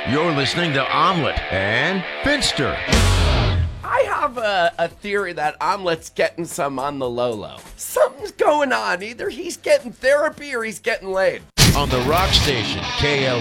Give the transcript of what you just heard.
You're listening to Omelet and Finster. I have a theory that Omelet's getting some on the low. Something's going on. Either he's getting therapy or he's getting laid. On the rock station, KL.